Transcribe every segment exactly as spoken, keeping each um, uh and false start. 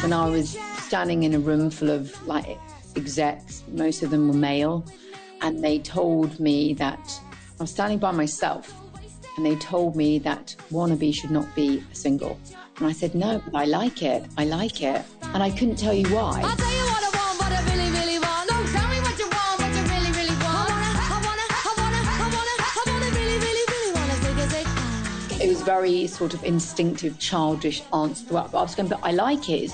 when I was standing in a room full of like execs, most of them were male, and they told me that I was standing by myself, and they told me that Wannabe should not be a single. And I said, no, but I like it, I like it. And I couldn't tell you why. I'll tell you what I want, what I really, really want. Don't tell me what you want, what you really, really want. I wanna, I wanna, I wanna, I wanna, I wanna, really, really, really wanna take a take. It was very sort of instinctive, childish answer to that. But I was going, but I like it.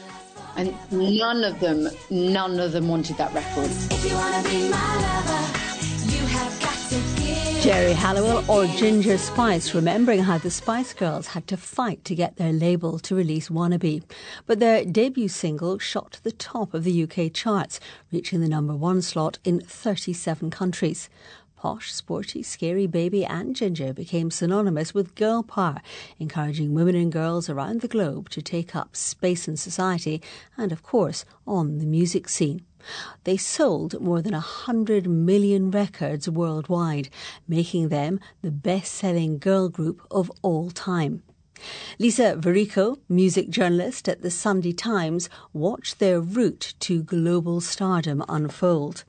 And none of them, none of them wanted that record. If you wanna be my lover, you have got to give. Geri Halliwell or Ginger Spice, remembering how the Spice Girls had to fight to get their label to release Wannabe. But their debut single shot to the top of the U K charts, reaching the number one slot in thirty-seven countries. Posh, sporty, scary baby and Ginger became synonymous with girl power, encouraging women and girls around the globe to take up space in society and, of course, on the music scene. They sold more than one hundred million records worldwide, making them the best-selling girl group of all time. Lisa Verrico, music journalist at the Sunday Times, watched their route to global stardom unfold.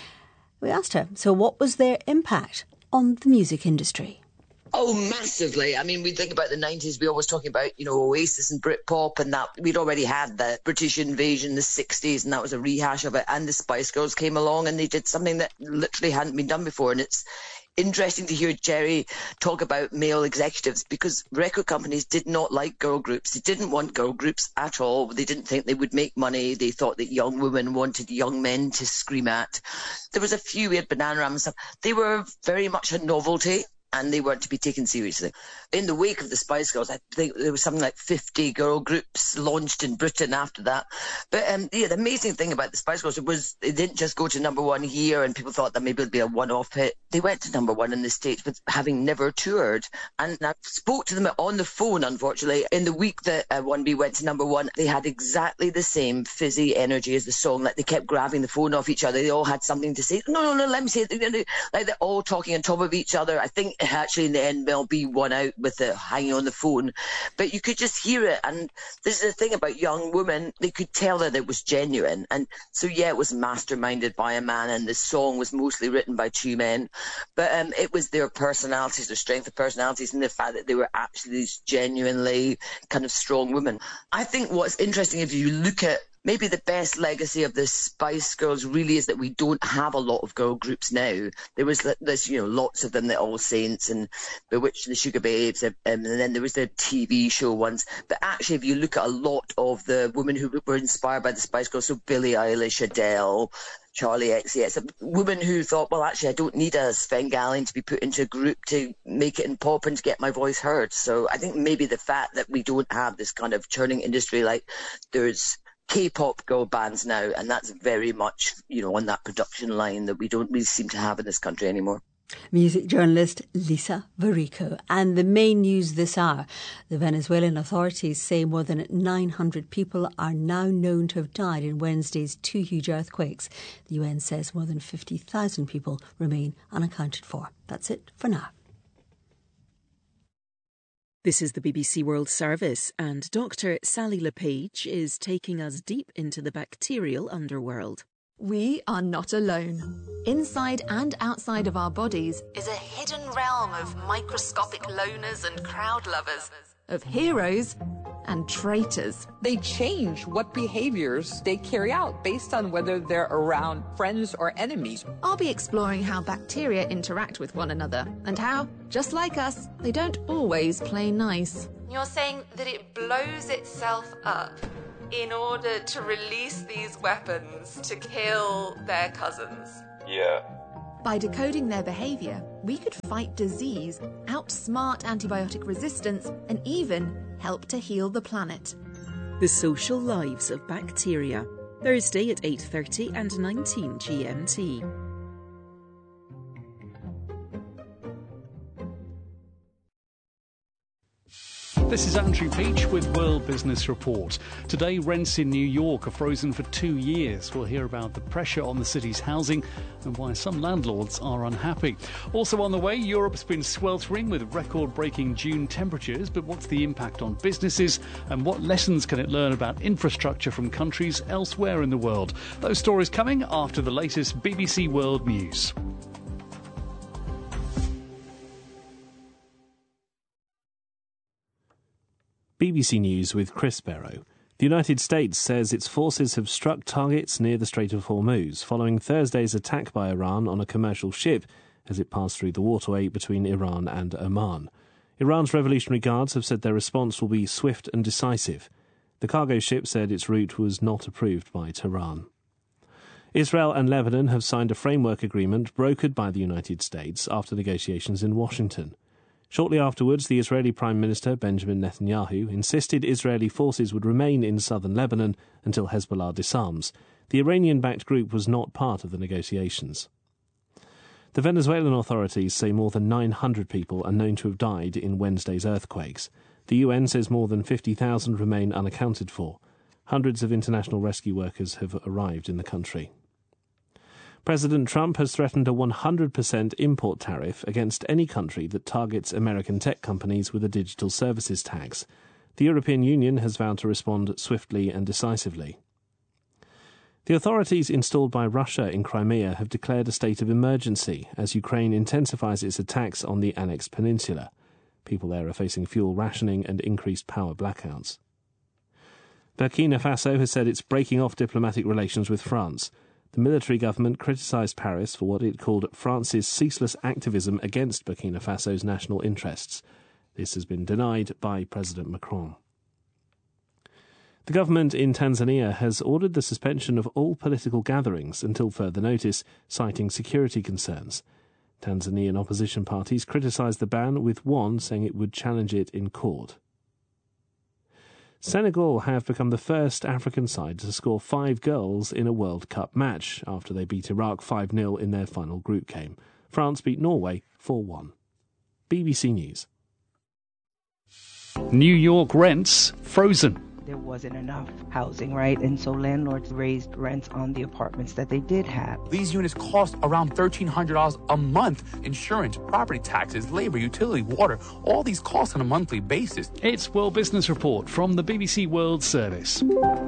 We asked her, so what was their impact on the music industry? Oh, massively. I mean, we think about the nineties, we always talking about, you know, Oasis and Britpop, and that we'd already had the British invasion in the sixties, and that was a rehash of it. And the Spice Girls came along and they did something that literally hadn't been done before. And it's interesting to hear Geri talk about male executives, because record companies did not like girl groups. They didn't want girl groups at all. They didn't think they would make money. They thought that young women wanted young men to scream at. There was a few, we had Bananarama and stuff. They were very much a novelty, and they weren't to be taken seriously. In the wake of the Spice Girls, I think there was something like fifty girl groups launched in Britain after that. But um, yeah, the amazing thing about the Spice Girls was they didn't just go to number one here and people thought that maybe it would be a one-off hit. They went to number one in the States with having never toured. And I spoke to them on the phone, unfortunately. In the week that uh, Wannabe went to number one, they had exactly the same fizzy energy as the song. Like, they kept grabbing the phone off each other. They all had something to say. No, no, no, let me say it. Like, they're all talking on top of each other. I think actually in the end Mel B won out with it hanging on the phone, but you could just hear it. And this is the thing about young women, they could tell that it was genuine. And so yeah, it was masterminded by a man, and the song was mostly written by two men, but um, it was their personalities, their strength of personalities, and the fact that they were actually these genuinely kind of strong women. I think what's interesting, if you look at maybe the best legacy of the Spice Girls, really is that we don't have a lot of girl groups now. There was this, you know, lots of them, the All Saints and Bewitched and the Sugar Babes, um, and then there was the T V show ones. But actually, if you look at a lot of the women who were inspired by the Spice Girls, so Billie Eilish, Adele, Charlie X C X, women who thought, well, actually, I don't need a Svengali to be put into a group to make it in pop and to get my voice heard. So I think maybe the fact that we don't have this kind of churning industry, like there's K-pop girl bands now, and that's very much, you know, on that production line that we don't really seem to have in this country anymore. Music journalist Lisa Verrico. And the main news this hour: the Venezuelan authorities say more than nine hundred people are now known to have died in Wednesday's two huge earthquakes. The U N says more than fifty thousand people remain unaccounted for. That's it for now. This is the B B C World Service, and Doctor Sally LePage is taking us deep into the bacterial underworld. We are not alone. Inside and outside of our bodies is a hidden realm of microscopic loners and crowd lovers, of heroes and traitors. They change what behaviors they carry out based on whether they're around friends or enemies. I'll be exploring how bacteria interact with one another and how, just like us, they don't always play nice. You're saying that it blows itself up in order to release these weapons to kill their cousins? Yeah. By decoding their behaviour, we could fight disease, outsmart antibiotic resistance, and even help to heal the planet. The Social Lives of Bacteria. Thursday at eight thirty and nineteen G M T. This is Andrew Peach with World Business Report. Today, rents in New York are frozen for two years. We'll hear about the pressure on the city's housing and why some landlords are unhappy. Also on the way, Europe's been sweltering with record-breaking June temperatures, but what's the impact on businesses and what lessons can it learn about infrastructure from countries elsewhere in the world? Those stories coming after the latest B B C World News. B B C News with Chris Barrow. The United States says its forces have struck targets near the Strait of Hormuz following Thursday's attack by Iran on a commercial ship as it passed through the waterway between Iran and Oman. Iran's Revolutionary Guards have said their response will be swift and decisive. The cargo ship said its route was not approved by Tehran. Israel and Lebanon have signed a framework agreement brokered by the United States after negotiations in Washington. Shortly afterwards, the Israeli Prime Minister Benjamin Netanyahu insisted Israeli forces would remain in southern Lebanon until Hezbollah disarms. The Iranian-backed group was not part of the negotiations. The Venezuelan authorities say more than nine hundred people are known to have died in Wednesday's earthquakes. The U N says more than fifty thousand remain unaccounted for. Hundreds of international rescue workers have arrived in the country. President Trump has threatened a one hundred percent import tariff against any country that targets American tech companies with a digital services tax. The European Union has vowed to respond swiftly and decisively. The authorities installed by Russia in Crimea have declared a state of emergency as Ukraine intensifies its attacks on the annexed peninsula. People there are facing fuel rationing and increased power blackouts. Burkina Faso has said it's breaking off diplomatic relations with France. The military government criticised Paris for what it called France's ceaseless activism against Burkina Faso's national interests. This has been denied by President Macron. The government in Tanzania has ordered the suspension of all political gatherings until further notice, citing security concerns. Tanzanian opposition parties criticised the ban, with one saying it would challenge it in court. Senegal have become the first African side to score five goals in a World Cup match after they beat Iraq five nil in their final group game. France beat Norway four one. B B C News. New York rents frozen. There wasn't enough housing, right? And so landlords raised rents on the apartments that they did have. These units cost around thirteen hundred dollars a month. Insurance, property taxes, labor, utility, water, all these costs on a monthly basis. It's World Business Report from the B B C World Service.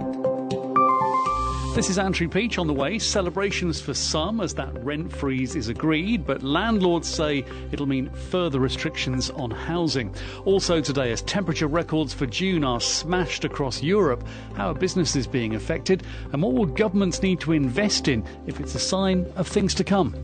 This is Andrew Peach. On the way, celebrations for some as that rent freeze is agreed, but landlords say it'll mean further restrictions on housing. Also today, as temperature records for June are smashed across Europe, how are businesses being affected and what will governments need to invest in if it's a sign of things to come?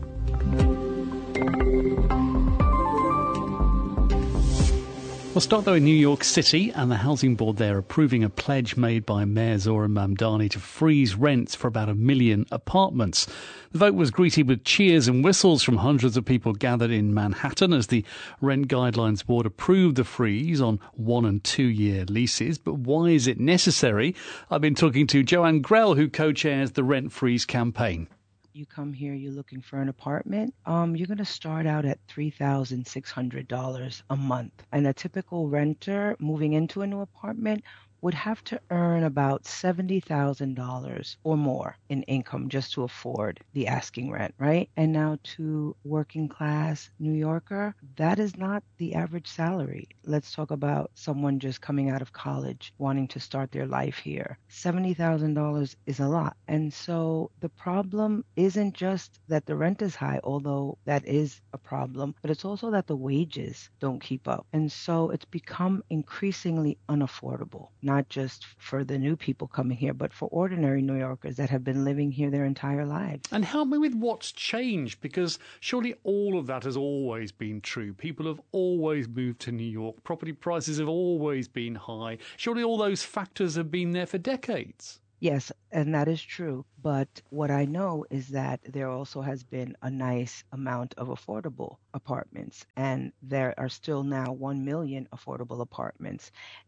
We'll start, though, in New York City, and the Housing Board there approving a pledge made by Mayor Zohran Mamdani to freeze rents for about a million apartments. The vote was greeted with cheers and whistles from hundreds of people gathered in Manhattan as the Rent Guidelines Board approved the freeze on one- and two-year leases. But why is it necessary? I've been talking to Joanne Grell, who co-chairs the Rent Freeze campaign. You come here, you're looking for an apartment, um, you're going to start out at three thousand six hundred dollars a month. And a typical renter moving into a new apartment would have to earn about seventy thousand dollars or more in income just to afford the asking rent, right? And now to working class New Yorker, that is not the average salary. Let's talk about someone just coming out of college wanting to start their life here. seventy thousand dollars is a lot. And so the problem isn't just that the rent is high, although that is a problem, but it's also that the wages don't keep up. And so it's become increasingly unaffordable. Not just for the new people coming here, but for ordinary New Yorkers that have been living here their entire lives. And help me with what's changed, because surely all of that has always been true. People have always moved to New York. Property prices have always been high. Surely all those factors have been there for decades. Yes, and that is true. But what I know is that there also has been a nice amount of affordable apartments, and there are still now one million affordable apartments.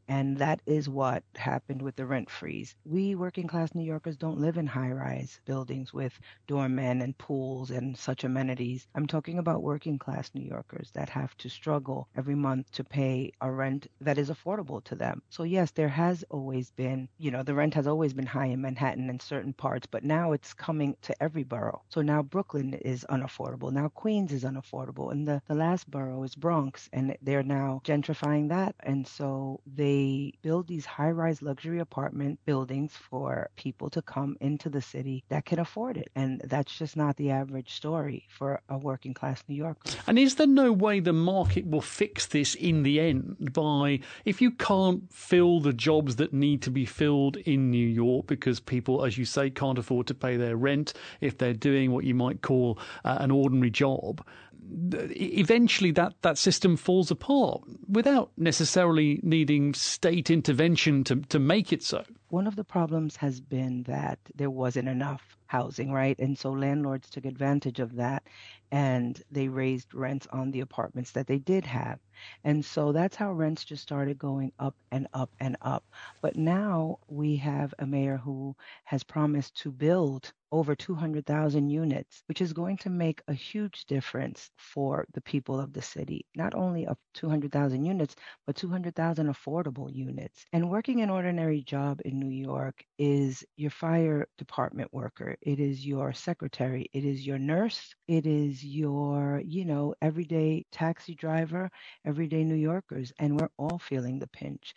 And that is what happened with the rent freeze. We working class New Yorkers don't live in high rise buildings with doormen and pools and such amenities. I'm talking about working class New Yorkers that have to struggle every month to pay a rent that is affordable to them. So yes, there has always been, you know, the rent has always been high in Manhattan and certain parts, but now it's coming to every borough. So now Brooklyn is unaffordable. Now Queens is unaffordable. And the, the last borough is Bronx, and they're now gentrifying that. And so they They build these high-rise luxury apartment buildings for people to come into the city that can afford it. And that's just not the average story for a working class New Yorker. And is there no way the market will fix this in the end by, if you can't fill the jobs that need to be filled in New York because people, as you say, can't afford to pay their rent if they're doing what you might call uh, an ordinary job, eventually that, that system falls apart without necessarily needing state intervention to, to make it so. One of the problems has been that there wasn't enough housing, right? And so landlords took advantage of that and they raised rents on the apartments that they did have. And so that's how rents just started going up and up and up. But now we have a mayor who has promised to build over two hundred thousand units, which is going to make a huge difference for the people of the city. Not only of two hundred thousand units, but two hundred thousand affordable units. And working an ordinary job in New York is your fire department worker. It is your secretary. It is your nurse. It is your, you know, everyday taxi driver, everyday New Yorkers. And we're all feeling the pinch.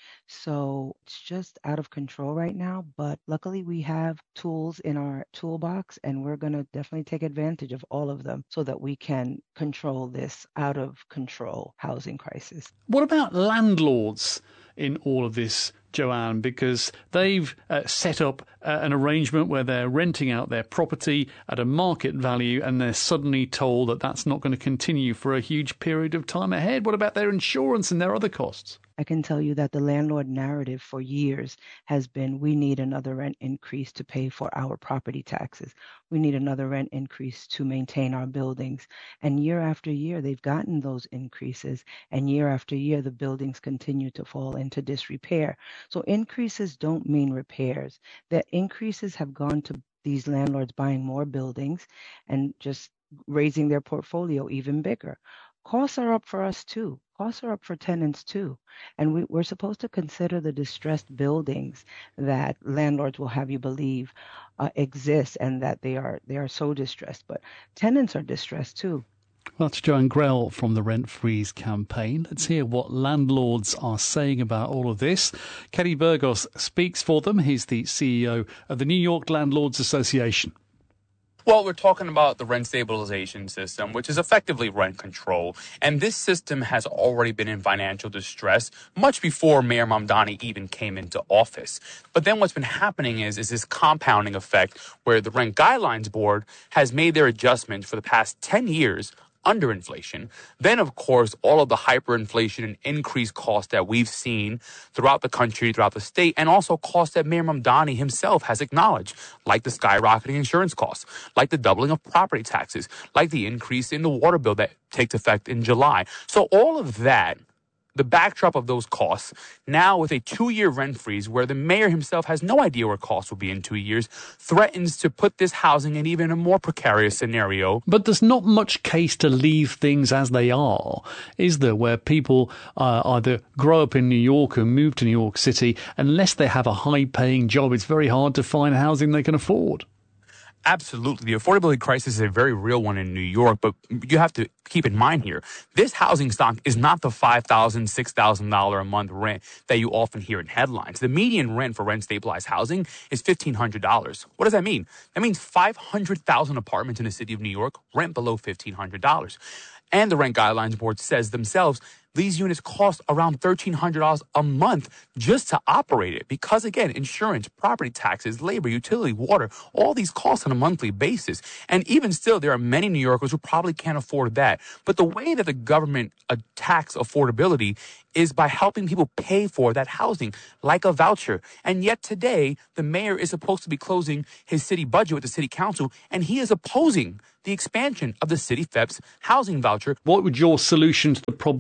So it's just out of control right now. But luckily we have tools in our toolbox, and we're going to definitely take advantage of all of them so that we can control this out of control housing crisis. What about landlords in all of this, Joanne? Because they've uh, set up uh, an arrangement where they're renting out their property at a market value, and they're suddenly told that that's not going to continue for a huge period of time ahead. What about their insurance and their other costs? I can tell you that the landlord narrative for years has been, we need another rent increase to pay for our property taxes. We need another rent increase to maintain our buildings. And year after year, they've gotten those increases. And year after year, the buildings continue to fall into disrepair. So increases don't mean repairs. The increases have gone to these landlords buying more buildings and just raising their portfolio even bigger. Costs are up for us too. Costs are up for tenants too. And we, we're supposed to consider the distressed buildings that landlords will have you believe uh, exist and that they are they are so distressed. But tenants are distressed too. Well, that's Joanne Grell from the Rent Freeze campaign. Let's hear what landlords are saying about all of this. Kenny Burgos speaks for them. He's the C E O of the New York Landlords Association. Well, we're talking about the rent stabilization system, which is effectively rent control. And this system has already been in financial distress much before Mayor Mamdani even came into office. But then what's been happening is, is this compounding effect where the Rent Guidelines Board has made their adjustments for the past ten years under inflation. Then, of course, all of the hyperinflation and increased costs that we've seen throughout the country, throughout the state, and also costs that Mayor Mamdani himself has acknowledged, like the skyrocketing insurance costs, like the doubling of property taxes, like the increase in the water bill that takes effect in July. So all of that, the backdrop of those costs, now with a two-year rent freeze where the mayor himself has no idea where costs will be in two years, threatens to put this housing in even a more precarious scenario. But there's not much case to leave things as they are, is there, where people uh, either grow up in New York or move to New York City. Unless they have a high-paying job, it's very hard to find housing they can afford. Absolutely. The affordability crisis is a very real one in New York, but you have to keep in mind here, this housing stock is not the five thousand dollars, six thousand dollars a month rent that you often hear in headlines. The median rent for rent-stabilized housing is fifteen hundred dollars. What does that mean? That means five hundred thousand apartments in the city of New York rent below fifteen hundred dollars. And the Rent Guidelines Board says themselves, these units cost around thirteen hundred dollars a month just to operate it. Because, again, insurance, property taxes, labor, utility, water, all these costs on a monthly basis. And even still, there are many New Yorkers who probably can't afford that. But the way that the government attacks affordability is by helping people pay for that housing, like a voucher. And yet today, the mayor is supposed to be closing his city budget with the city council, and he is opposing the expansion of the City F E P's housing voucher. What would your solution to the problem be?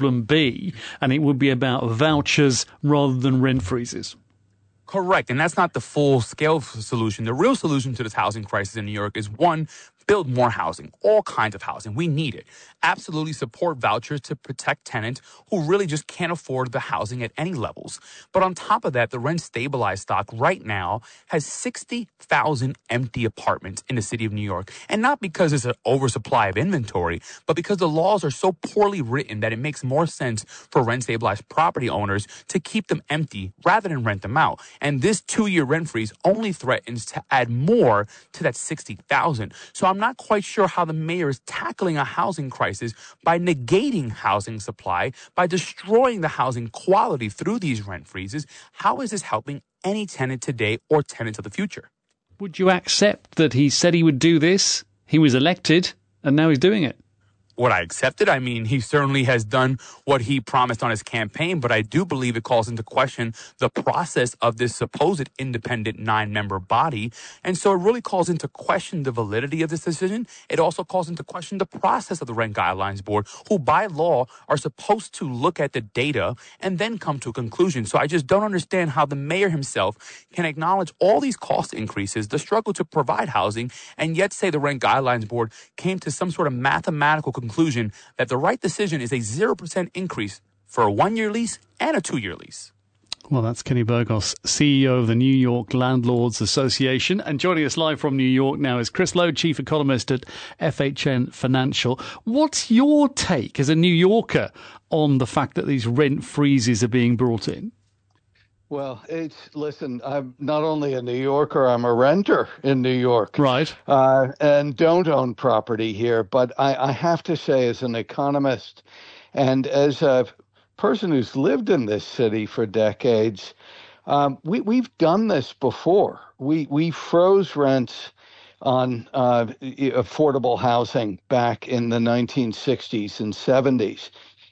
be, and it would be about vouchers rather than rent freezes. Correct. And that's not the full scale solution. The real solution to this housing crisis in New York is, one, build more housing, all kinds of housing. We need it. Absolutely support vouchers to protect tenants who really just can't afford the housing at any levels. But on top of that, the rent stabilized stock right now has sixty thousand empty apartments in the city of New York. And not because there's an oversupply of inventory, but because the laws are so poorly written that it makes more sense for rent stabilized property owners to keep them empty rather than rent them out. And this two-year rent freeze only threatens to add more to that sixty thousand. So I'm not quite sure how the mayor is tackling a housing crisis by negating housing supply, by destroying the housing quality through these rent freezes. How is this helping any tenant today or tenants of the future? Would you accept that he said he would do this? He was elected, and now he's doing it. Would I accept it? I mean, he certainly has done what he promised on his campaign, but I do believe it calls into question the process of this supposed independent nine-member body. And so it really calls into question the validity of this decision. It also calls into question the process of the Rent Guidelines Board, who by law are supposed to look at the data and then come to a conclusion. So I just don't understand how the mayor himself can acknowledge all these cost increases, the struggle to provide housing, and yet say the Rent Guidelines Board came to some sort of mathematical conclusion conclusion that the right decision is a zero percent increase for a one-year lease and a two-year lease. Well, that's Kenny Burgos, C E O of the New York Landlords Association. And joining us live from New York now is Chris Lowe, Chief Economist at F H N Financial. What's your take as a New Yorker on the fact that these rent freezes are being brought in? Well, it's, listen, I'm not only a New Yorker, I'm a renter in New York. Right. Uh, and don't own property here. But I, I have to say, as an economist and as a person who's lived in this city for decades, um, we, we've done this before. We, we froze rents on uh, affordable housing back in the nineteen sixties and seventies.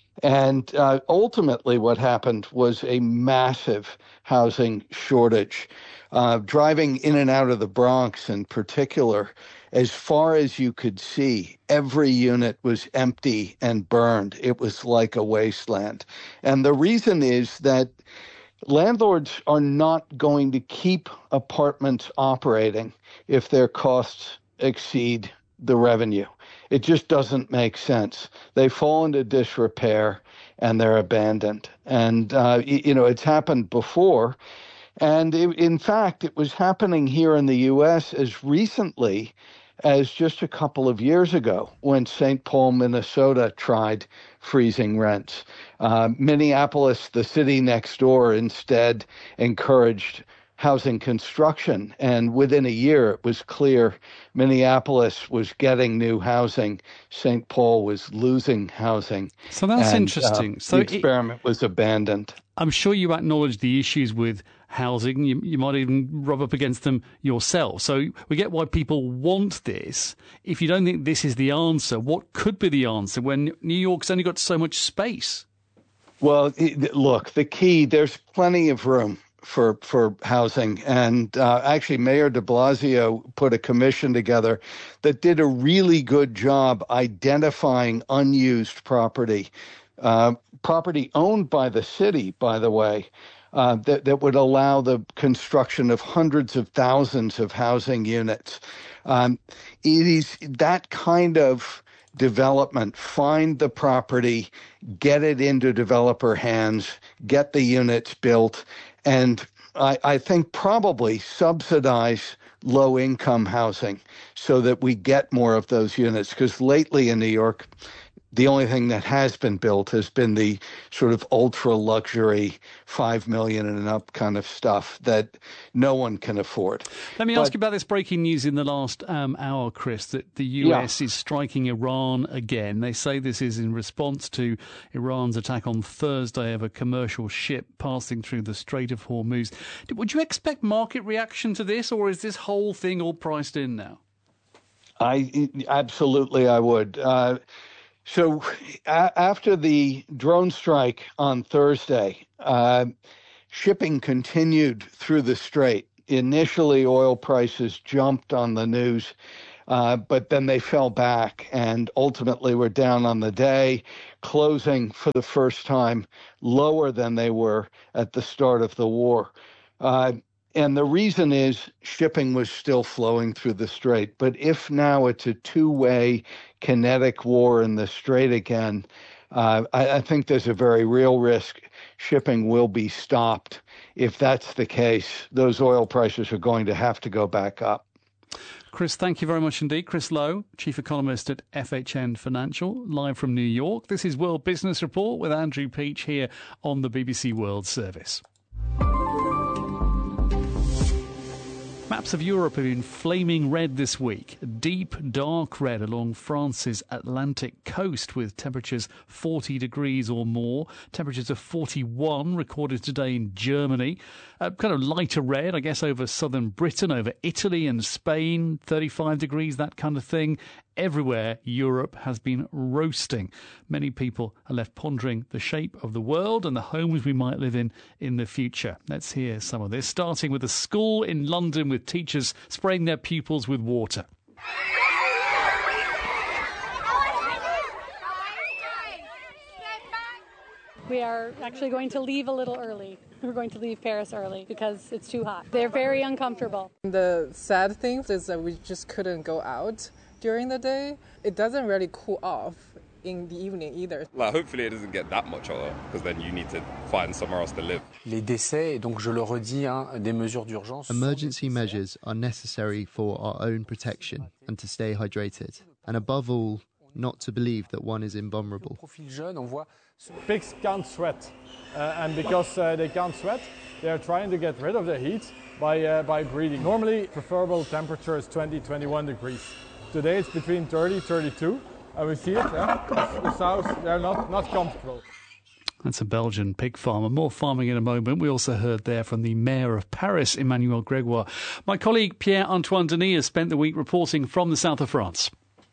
And uh, ultimately what happened was a massive housing shortage. Uh, driving in and out of the Bronx in particular, as far as you could see, every unit was empty and burned. It was like a wasteland. And the reason is that landlords are not going to keep apartments operating if their costs exceed the revenue. It just doesn't make sense. They fall into disrepair and they're abandoned. And, uh, you know, it's happened before. And it, in fact, it was happening here in the U S as recently as just a couple of years ago when Saint Paul, Minnesota tried freezing rents. Uh, Minneapolis, the city next door, instead encouraged housing construction. And within a year, it was clear Minneapolis was getting new housing. Saint Paul was losing housing. So that's and, interesting. Uh, so the experiment it, was abandoned. I'm sure you acknowledge the issues with housing. You, you might even rub up against them yourself. So we get why people want this. If you don't think this is the answer, what could be the answer when New York's only got so much space? Well, look, the key, there's plenty of room for for housing. And uh, actually, Mayor de Blasio put a commission together that did a really good job identifying unused property, uh, property owned by the city, by the way, uh, that, that would allow the construction of hundreds of thousands of housing units. Um, it is that kind of development, find the property, get it into developer hands, get the units built, and I, I think probably subsidize low-income housing so that we get more of those units. Because lately in New York, the only thing that has been built has been the sort of ultra-luxury five million dollars and up kind of stuff that no one can afford. Let me but, ask you about this breaking news in the last um, hour, Chris, that the U S yeah. is striking Iran again. They say this is in response to Iran's attack on Thursday of a commercial ship passing through the Strait of Hormuz. Would you expect market reaction to this, or is this whole thing all priced in now? I absolutely, I would. Uh, So a- after the drone strike on Thursday, uh, shipping continued through the strait. Initially, oil prices jumped on the news. Uh, but then they fell back and ultimately were down on the day, closing for the first time lower than they were at the start of the war. Uh, and the reason is shipping was still flowing through the strait. But if now it's a two-way kinetic war in the strait again, uh, I, I think there's a very real risk shipping will be stopped. If that's the case, those oil prices are going to have to go back up. Chris, thank you very much indeed. Chris Lowe, Chief Economist at F H N Financial, live from New York. This is World Business Report with Andrew Peach here on the B B C World Service. Maps of Europe have been flaming red this week. Deep, dark red along France's Atlantic coast with temperatures forty degrees or more. Temperatures of forty-one recorded today in Germany. Uh, kind of lighter red, I guess, over southern Britain, over Italy and Spain. thirty-five degrees, that kind of thing. Everywhere Europe has been roasting. Many people are left pondering the shape of the world and the homes we might live in in the future. Let's hear some of this, starting with a school in London with teachers spraying their pupils with water. We are actually going to leave a little early. We're going to leave Paris early because it's too hot. They're very uncomfortable. The sad thing is that we just couldn't go out during the day. It doesn't really cool off in the evening either. Like, hopefully it doesn't get that much hotter, because then you need to find somewhere else to live. Les décès, donc je le redis, hein, des mesures d'urgence. Emergency measures are necessary for our own protection and to stay hydrated. And above all, not to believe that one is invulnerable. Pigs can't sweat, uh, and because uh, they can't sweat, they are trying to get rid of the heat by, uh, by breathing. Normally, preferable temperature is twenty, twenty-one degrees. Today it's between thirty, thirty-two, and we see it, yeah? The sows, they're not, not comfortable. That's a Belgian pig farmer. More farming in a moment. We also heard there from the Mayor of Paris, Emmanuel Grégoire. My colleague Pierre-Antoine Denis has spent the week reporting from the south of France.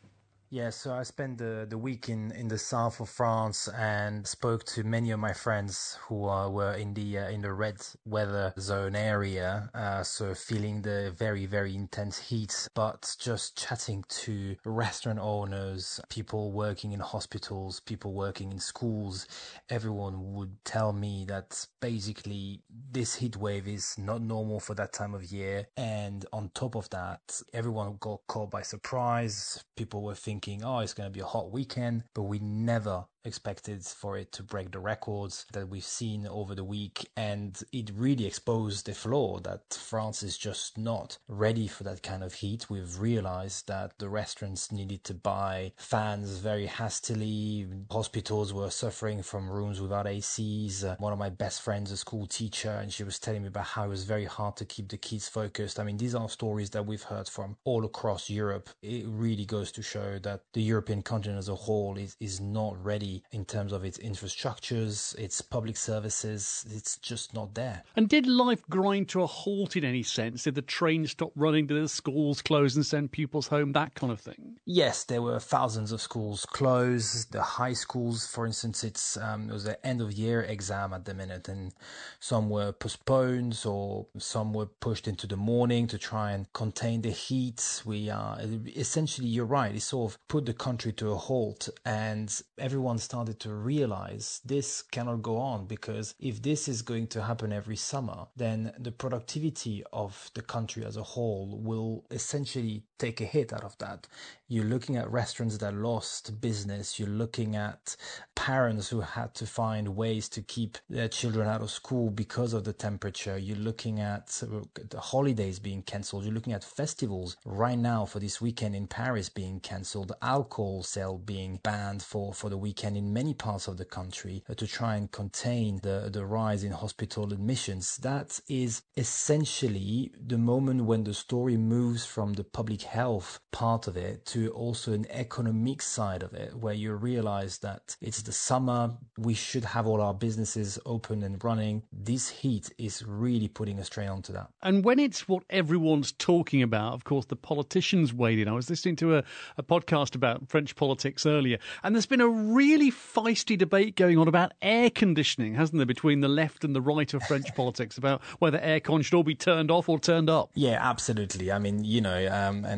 Yeah, so I spent the, the week in, in the south of France and spoke to many of my friends who uh, were in the uh, in the red weather zone area, uh, so feeling the very, very intense heat, but just chatting to restaurant owners, people working in hospitals, people working in schools. Everyone would tell me that basically this heat wave is not normal for that time of year. And on top of that, everyone got caught by surprise. People were thinking, oh, it's going to be a hot weekend, but we never expected for it to break the records that we've seen over the week. And it really exposed the flaw that France is just not ready for that kind of heat. We've realized that the restaurants needed to buy fans very hastily. Hospitals were suffering from rooms without A Cs. Uh, one of my best friends, a school teacher, and she was telling me about how it was very hard to keep the kids focused. I mean, these are stories that we've heard from all across Europe. It really goes to show that the European continent as a whole is, is not ready in terms of its infrastructures, its public services. It's just not there. And did life grind to a halt in any sense? Did the trains stop running? Did the schools close and send pupils home? That kind of thing? Yes, there were thousands of schools closed. The high schools, for instance, it's um, it was an end of year exam at the minute, and some were postponed or some were pushed into the morning to try and contain the heat. We are uh, essentially, you're right, it sort of put the country to a halt, and everyone started to realize this cannot go on, because if this is going to happen every summer, then the productivity of the country as a whole will essentially take a hit out of that. You're looking at restaurants that lost business. You're looking at parents who had to find ways to keep their children out of school because of the temperature. You're looking at the holidays being cancelled. You're looking at festivals right now for this weekend in Paris being cancelled, alcohol sale being banned for, for the weekend in many parts of the country uh, to try and contain the, the rise in hospital admissions. That is essentially the moment when the story moves from the public health part of it to also an economic side of it, where you realize that it's the summer, we should have all our businesses open and running. This heat is really putting a strain onto that. And when it's what everyone's talking about, of course, the politicians weighed in. I was listening to a, a podcast about French politics earlier, and there's been a really feisty debate going on about air conditioning, hasn't there, between the left and the right of French politics, about whether aircon should all be turned off or turned up. Yeah, absolutely. I mean, you know, um, and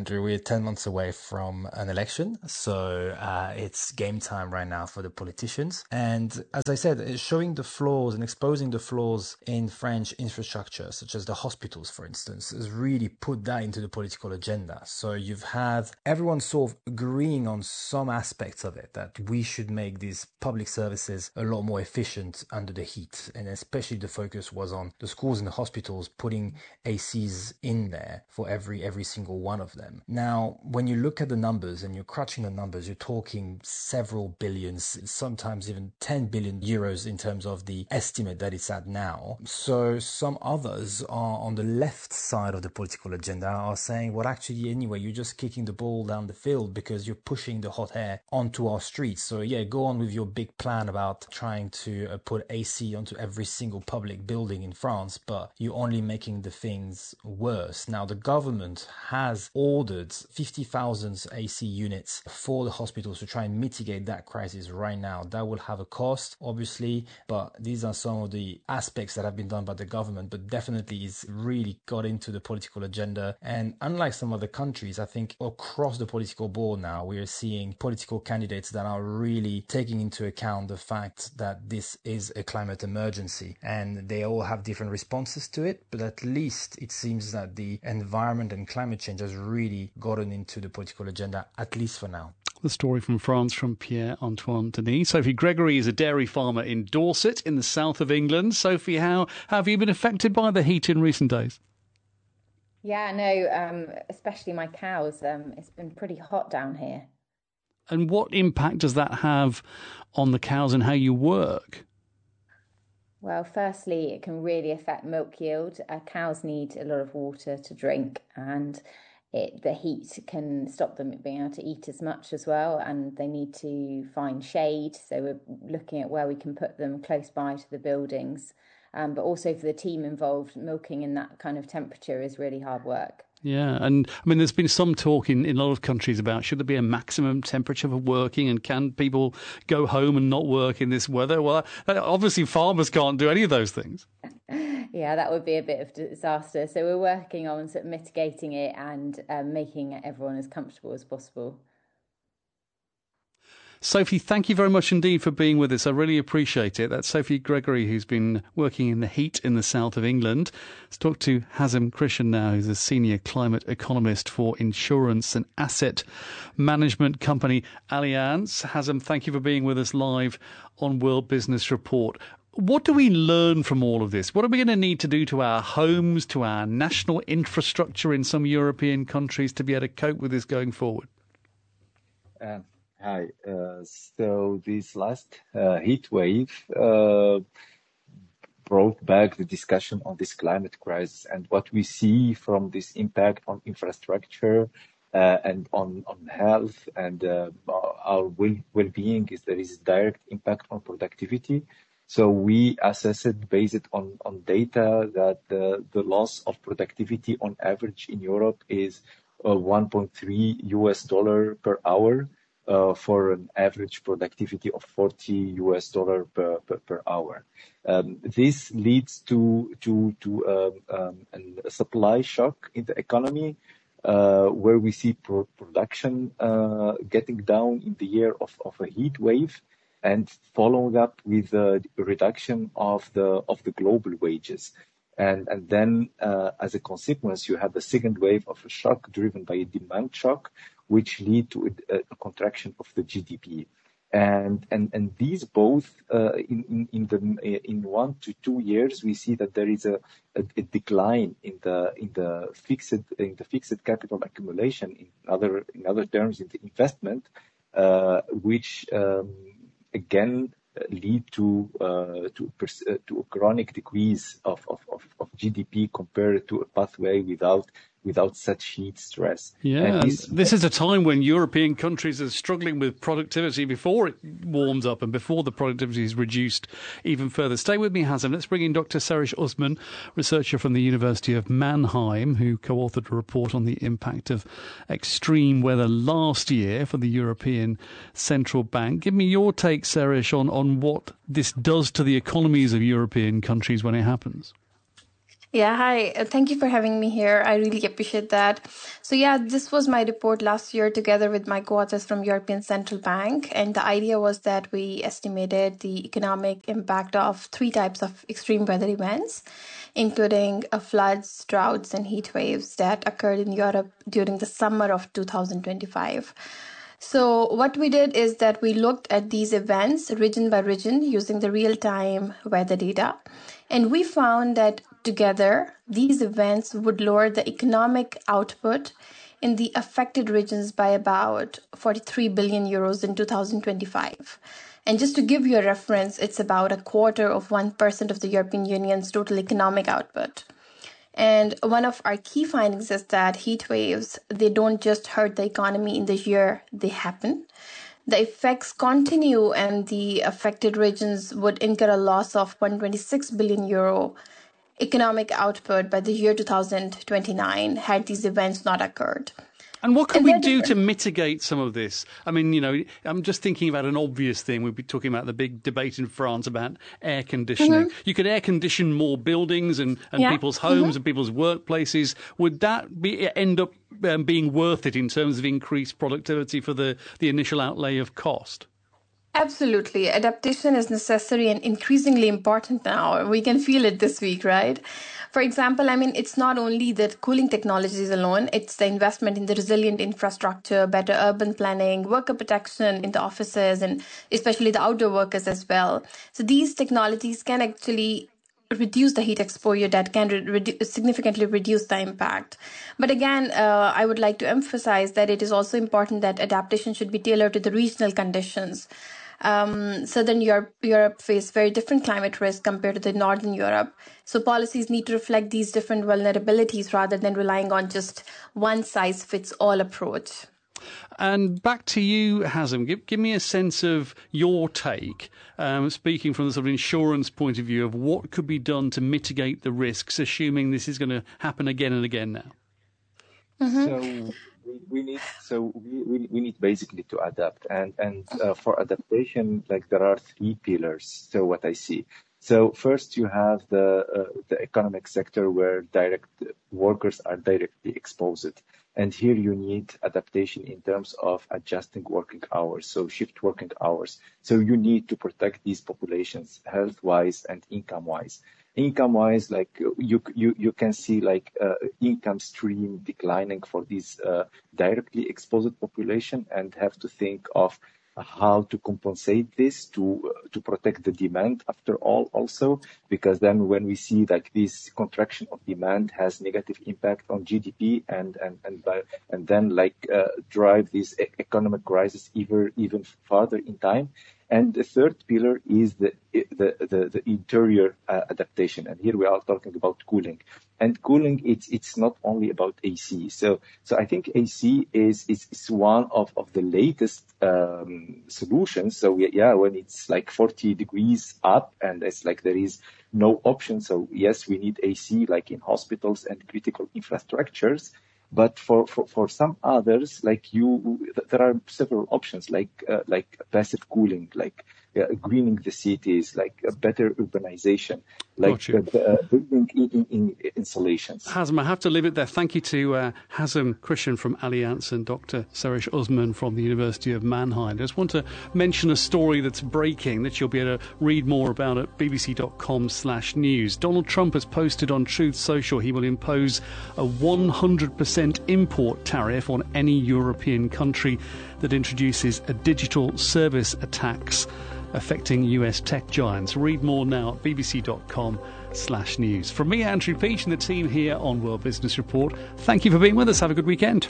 Andrew, we're ten months away from an election, so uh, it's game time right now for the politicians. And as I said, showing the flaws and exposing the flaws in French infrastructure, such as the hospitals, for instance, has really put that into the political agenda. So you've had everyone sort of agreeing on some aspects of it, that we should make these public services a lot more efficient under the heat. And especially the focus was on the schools and the hospitals, putting A Cs in there for every every single one of them. Now, when you look at the numbers and you're crunching the numbers, you're talking several billions, sometimes even ten billion euros in terms of the estimate that it's at now. So some others are on the left side of the political agenda are saying, well, actually, anyway, you're just kicking the ball down the field because you're pushing the hot air onto our streets. So yeah, go on with your big plan about trying to uh, put A C onto every single public building in France, but you're only making the things worse. Now, the government has ordered fifty thousand A C units for the hospitals to try and mitigate that crisis right now. That will have a cost, obviously, but these are some of the aspects that have been done by the government, but definitely it's really got into the political agenda. And unlike some other countries, I think across the political board now, we are seeing political candidates that are really taking into account the fact that this is a climate emergency, and they all have different responses to it, but at least it seems that the environment and climate change has really gotten into the political agenda, at least for now. The story from France from Pierre-Antoine Denis. Sophie Gregory is a dairy farmer in Dorset in the south of England. Sophie, how have you been affected by the heat in recent days? Yeah, no, um, especially my cows. Um, it's been pretty hot down here. And what impact does that have on the cows and how you work? Well, firstly, it can really affect milk yield. Uh, cows need a lot of water to drink, and it, the heat can stop them being able to eat as much as well, and they need to find shade. So we're looking at where we can put them close by to the buildings. Um, but also for the team involved, milking in that kind of temperature is really hard work. Yeah, and I mean, there's been some talk in, in a lot of countries about should there be a maximum temperature for working, and can people go home and not work in this weather? Well, obviously farmers can't do any of those things. Yeah, that would be a bit of disaster. So we're working on sort of mitigating it and um, making everyone as comfortable as possible. Sophie, thank you very much indeed for being with us. I really appreciate it. That's Sophie Gregory, who's been working in the heat in the south of England. Let's talk to Hazem Krishan now, who's a senior climate economist for insurance and asset management company Allianz. Hazem, thank you for being with us live on World Business Report. What do we learn from all of this? What are we going to need to do to our homes, to our national infrastructure in some European countries to be able to cope with this going forward? Um. Hi. Uh, so this last uh, heat wave uh, brought back the discussion on this climate crisis, and what we see from this impact on infrastructure uh, and on, on health and uh, our well, well-being is there is a direct impact on productivity. So we assess it based on, on data that the, the loss of productivity on average in Europe is uh, one point three U S dollar per hour. Uh, for an average productivity of forty U S dollar per, per, per hour. Um, this leads to, to, to um, um, a supply shock in the economy, uh, where we see pro- production uh, getting down in the year of, of a heat wave, and following up with a reduction of the of the global wages. And, and then, uh, as a consequence, you have the second wave of a shock driven by a demand shock, which lead to a, a contraction of the G D P. And, and, and these both, uh, in, in, in the, in one to two years, we see that there is a, a, a decline in the, in the fixed, in the fixed capital accumulation, in other, in other terms, in the investment, uh, which, um, again, lead to uh, to uh, to a chronic decrease of, of, of, of G D P compared to a pathway without without such heat stress. Yeah, this, this is a time when European countries are struggling with productivity before it warms up and before the productivity is reduced even further. Stay with me, Hazem. Let's bring in Doctor Serish Usman, researcher from the University of Mannheim, who co-authored a report on the impact of extreme weather last year for the European Central Bank. Give me your take, Serish, on, on what this does to the economies of European countries when it happens. Yeah, hi. Uh, Thank you for having me here. I really appreciate that. So yeah, this was my report last year together with my co-authors from European Central Bank. And the idea was that we estimated the economic impact of three types of extreme weather events, including uh, floods, droughts, and heat waves that occurred in Europe during the summer of two thousand twenty-five. So what we did is that we looked at these events region by region using the real-time weather data. And we found that together, these events would lower the economic output in the affected regions by about forty-three billion euros in two thousand twenty-five. And just to give you a reference, it's about a quarter of one percent of the European Union's total economic output. And one of our key findings is that heat waves, they don't just hurt the economy in the year they happen. The effects continue and the affected regions would incur a loss of one hundred twenty-six billion euro economic output by the year two thousand twenty-nine had these events not occurred. And what can And we then- do to mitigate some of this? I mean, you know, I'm just thinking about an obvious thing. We'd be talking about the big debate in France about air conditioning. Mhm. You could air condition more buildings and, and Yeah. people's homes Mhm. and people's workplaces. Would that be end up um, being worth it in terms of increased productivity for the, the initial outlay of cost? Absolutely. Adaptation is necessary and increasingly important now. We can feel it this week, right? For example, I mean, it's not only the cooling technologies alone, it's the investment in the resilient infrastructure, better urban planning, worker protection in the offices, and especially the outdoor workers as well. So these technologies can actually reduce the heat exposure that can re- redu- significantly reduce the impact. But again, uh, I would like to emphasize that it is also important that adaptation should be tailored to the regional conditions. Um, Southern Europe, Europe face very different climate risks compared to the Northern Europe. So policies need to reflect these different vulnerabilities rather than relying on just one size fits all approach. And back to you, Hazem. Give, give me a sense of your take, um, speaking from the sort of insurance point of view, of what could be done to mitigate the risks, assuming this is going to happen again and again now. So we, we need so we, we, we need basically to adapt and and uh, for adaptation, like there are three pillars. So what I see. So first you have the uh, the economic sector where direct workers are directly exposed. And here you need adaptation in terms of adjusting working hours, so shift working hours. So you need to protect these populations health-wise and income-wise. Income-wise, like you you you can see like uh, income stream declining for these uh, directly exposed population, and have to think of how to compensate this to uh, to protect the demand after all also, because then when we see like this contraction of demand has negative impact on G D P and and and by, and then like uh, drive this e- economic crisis even even farther in time. And the third pillar is the the the, the interior uh, adaptation, and here we are talking about cooling. And cooling, it's it's not only about A C. So so I think A C is is, is one of, of the latest um, solutions. So we, yeah, when it's like forty degrees up and it's like there is no option. So yes, we need A C like in hospitals and critical infrastructures. But for, for, for some others, like you, there are several options, like uh, like passive cooling, like uh, greening the cities, like a better urbanization, like uh, uh, building in, in, in installations. Hazem, I have to leave it there. Thank you to uh, Hazem Christian from Allianz and Doctor Sarish Usman from the University of Mannheim. I just want to mention a story that's breaking that you'll be able to read more about at bbc.com slash news. Donald Trump has posted on Truth Social he will impose a one hundred percent import tariff on any European country that introduces a digital service attacks affecting U S tech giants. Read more now at bbc.com slash news. From me, Andrew Peach, and the team here on World Business Report, thank you for being with us. Have a good weekend.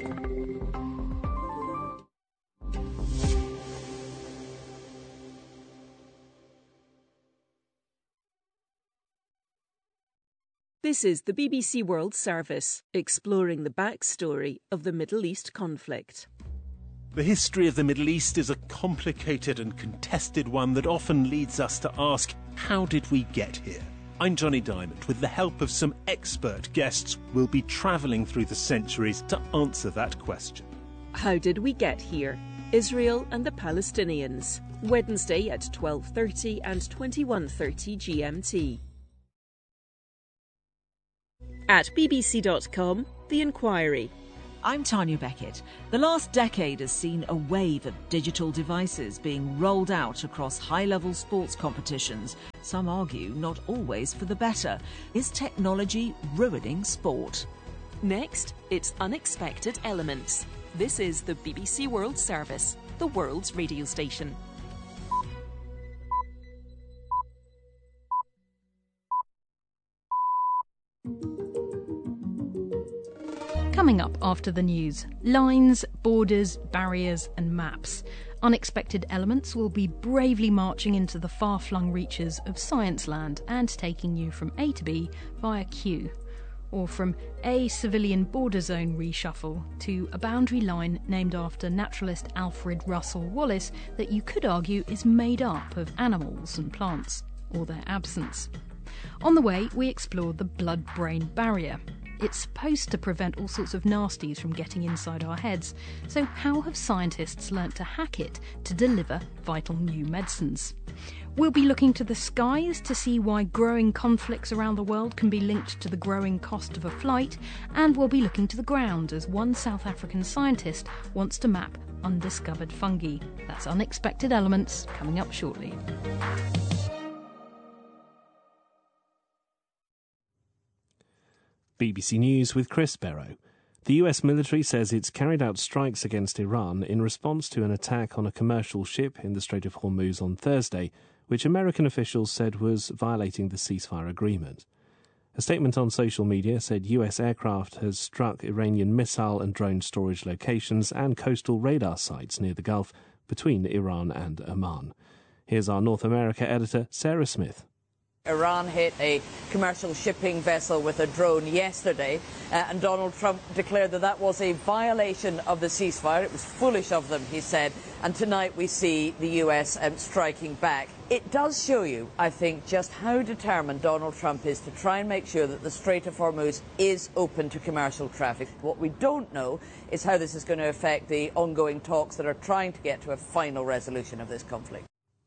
This is the B B C World Service, exploring the backstory of the Middle East conflict. The history of the Middle East is a complicated and contested one that often leads us to ask, how did we get here? I'm Johnny Diamond. With the help of some expert guests, we'll be travelling through the centuries to answer that question. How did we get here? Israel and the Palestinians. Wednesday at twelve thirty and twenty-one thirty G M T. At b b c dot com, The Inquiry. I'm Tanya Beckett. The last decade has seen a wave of digital devices being rolled out across high-level sports competitions. Some argue not always for the better. Is technology ruining sport? Next, it's Unexpected Elements. This is the B B C World Service, the world's radio station. Coming up after the news, lines, borders, barriers and maps. Unexpected Elements will be bravely marching into the far-flung reaches of science land and taking you from A to B via Q. Or from a civilian border zone reshuffle to a boundary line named after naturalist Alfred Russel Wallace that you could argue is made up of animals and plants, or their absence. On the way, we explore the blood-brain barrier. It's supposed to prevent all sorts of nasties from getting inside our heads, so how have scientists learnt to hack it to deliver vital new medicines? We'll be looking to the skies to see why growing conflicts around the world can be linked to the growing cost of a flight, and we'll be looking to the ground as one South African scientist wants to map undiscovered fungi. That's Unexpected Elements, coming up shortly. B B C News with Chris Barrow. The U S military says it's carried out strikes against Iran in response to an attack on a commercial ship in the Strait of Hormuz on Thursday, which American officials said was violating the ceasefire agreement. A statement on social media said U S aircraft has struck Iranian missile and drone storage locations and coastal radar sites near the Gulf between Iran and Oman. Here's our North America editor, Sarah Smith. Iran hit a commercial shipping vessel with a drone yesterday, uh, and Donald Trump declared that that was a violation of the ceasefire. It was foolish of them, he said, and tonight we see the U S um, striking back. It does show you, I think, just how determined Donald Trump is to try and make sure that the Strait of Hormuz is open to commercial traffic. What we don't know is how this is going to affect the ongoing talks that are trying to get to a final resolution of this conflict.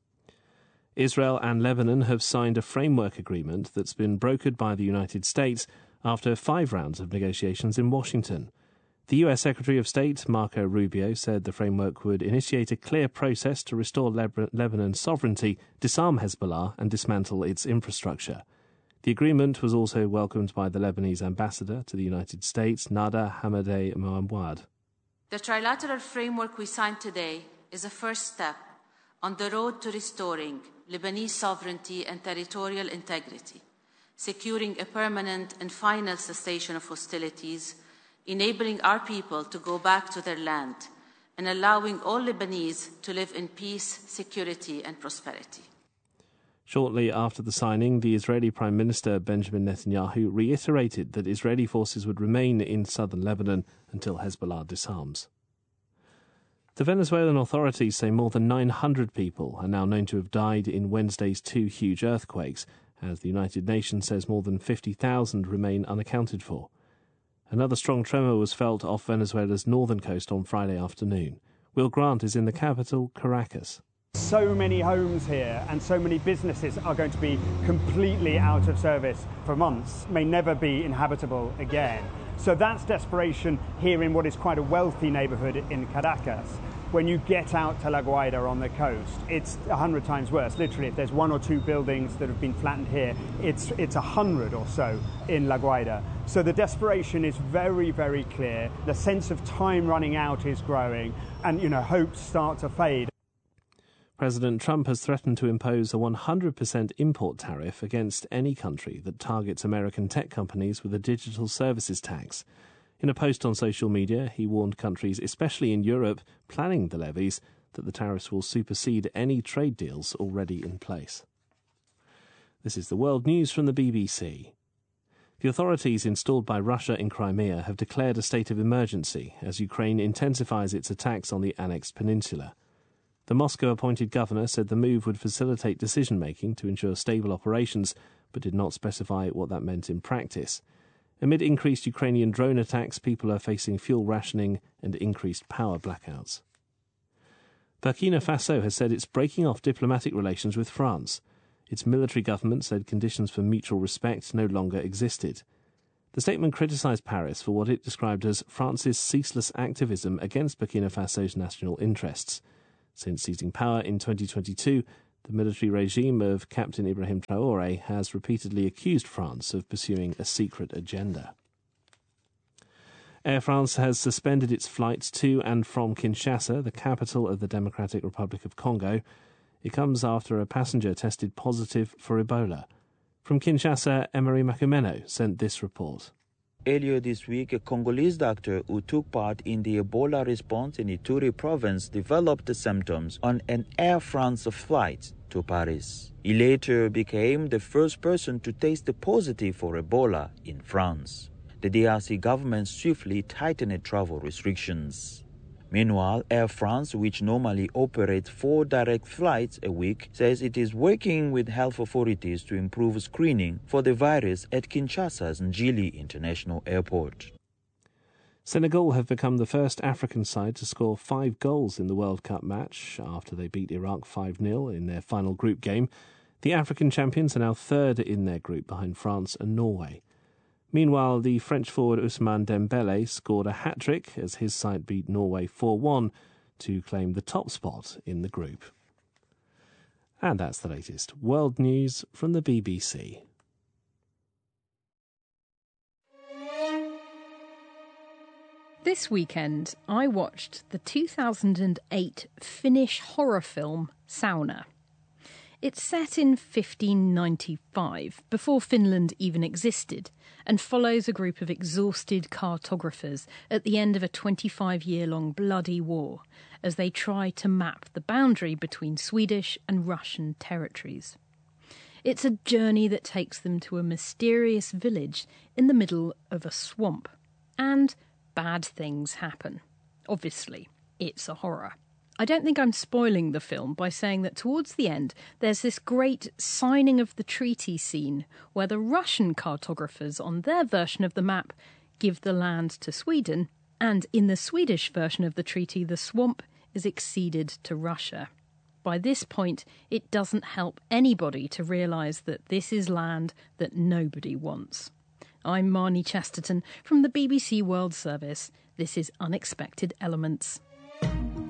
Israel and Lebanon have signed a framework agreement that's been brokered by the United States after five rounds of negotiations in Washington. The U S Secretary of State, Marco Rubio, said the framework would initiate a clear process to restore Leb- Lebanon's sovereignty, disarm Hezbollah and dismantle its infrastructure. The agreement was also welcomed by the Lebanese ambassador to the United States, Nada Hamadeh Moawad. The trilateral framework we signed today is a first step on the road to restoring Lebanese sovereignty and territorial integrity, securing a permanent and final cessation of hostilities, enabling our people to go back to their land, and allowing all Lebanese to live in peace, security and prosperity. Shortly after the signing, the Israeli Prime Minister Benjamin Netanyahu reiterated that Israeli forces would remain in southern Lebanon until Hezbollah disarms. The Venezuelan authorities say more than nine hundred people are now known to have died in Wednesday's two huge earthquakes, as the United Nations says more than fifty thousand remain unaccounted for. Another strong tremor was felt off Venezuela's northern coast on Friday afternoon. Will Grant is in the capital, Caracas. So many homes here and so many businesses are going to be completely out of service for months, may never be inhabitable again. So that's desperation here in what is quite a wealthy neighborhood in Caracas. When you get out to La Guaira on the coast, it's a hundred times worse. Literally, if there's one or two buildings that have been flattened here, it's it's a hundred or so in La Guaira. So the desperation is very, very clear. The sense of time running out is growing, and you know, hopes start to fade. President Trump has threatened to impose a one hundred percent import tariff against any country that targets American tech companies with a digital services tax. In a post on social media, he warned countries, especially in Europe, planning the levies, that the tariffs will supersede any trade deals already in place. This is the World News from the B B C. The authorities installed by Russia in Crimea have declared a state of emergency as Ukraine intensifies its attacks on the annexed peninsula. The Moscow-appointed governor said the move would facilitate decision-making to ensure stable operations, but did not specify what that meant in practice. Amid increased Ukrainian drone attacks, people are facing fuel rationing and increased power blackouts. Burkina Faso has said it's breaking off diplomatic relations with France. Its military government said conditions for mutual respect no longer existed. The statement criticised Paris for what it described as France's ceaseless activism against Burkina Faso's national interests. Since seizing power in twenty twenty-two, the military regime of Captain Ibrahim Traoré has repeatedly accused France of pursuing a secret agenda. Air France has suspended its flights to and from Kinshasa, the capital of the Democratic Republic of Congo. It comes after a passenger tested positive for Ebola. From Kinshasa, Emery Makumeno sent this report. Earlier this week, a Congolese doctor who took part in the Ebola response in Ituri province developed the symptoms on an Air France flight to Paris. He later became the first person to test positive for Ebola in France. The D R C government swiftly tightened travel restrictions. Meanwhile, Air France, which normally operates four direct flights a week, says it is working with health authorities to improve screening for the virus at Kinshasa's Njili International Airport. Senegal have become the first African side to score five goals in the World Cup match after they beat Iraq five nil in their final group game. The African champions are now third in their group behind France and Norway. Meanwhile, the French forward Ousmane Dembele scored a hat-trick as his side beat Norway four one to claim the top spot in the group. And that's the latest world news from the B B C. This weekend, I watched the two thousand eight Finnish horror film Sauna. It's set in fifteen ninety-five, before Finland even existed, and follows a group of exhausted cartographers at the end of a twenty-five-year-long bloody war as they try to map the boundary between Swedish and Russian territories. It's a journey that takes them to a mysterious village in the middle of a swamp. And bad things happen. Obviously, it's a horror. I don't think I'm spoiling the film by saying that towards the end there's this great signing of the treaty scene where the Russian cartographers on their version of the map give the land to Sweden, and in the Swedish version of the treaty the swamp is acceded to Russia. By this point it doesn't help anybody to realise that this is land that nobody wants. I'm Marnie Chesterton from the B B C World Service. This is Unexpected Elements.